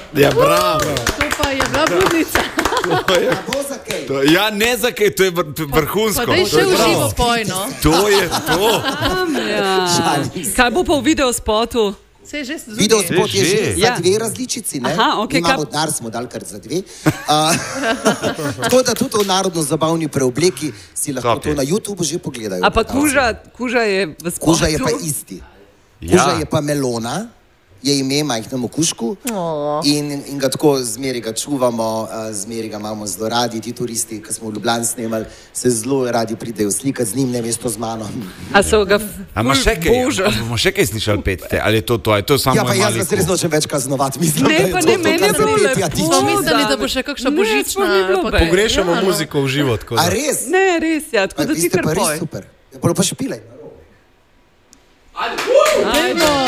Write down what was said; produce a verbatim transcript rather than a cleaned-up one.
Ja, bravo. To pa je bila budnica. To, ja, ne za kaj, to je vr, vrhunsko. Pa daj še v živo pojno. To je to. Ja. Kaj bo pa v videospotu? Video spot je že ja. za dve različici, ne? Aha, okay, imamo kap... denar, smo dali kar za dve. Uh, tako da tudi v narodno-zabavni preobleki si lahko to na YouTubu že pogledajo. A pa kuža, kuža je v spotu? Kuža je pa isti. Kuža ja. je pa melona, je ime majhnemu kužku in, in ga tako zmeri ga čuvamo, zmeri ga imamo zelo radi. Ti turisti, ki smo v Ljubljani snemali, se zelo radi pridejo slikati z njim, ne mesto z mano. A so ga bomo še kaj slišali pete? Ali je to to? Je to samo ja, pa jaz vas res nočem več kaznovati. Mislim, ne, pa ne, meni je bilo lepo. Smo mislili, da bo še kakšna božična. Pogrešamo ja, muziko v živo. A res? Ne, res, ja, tako da ti kar poj. Super. Ja, pa še pilej. Ajde,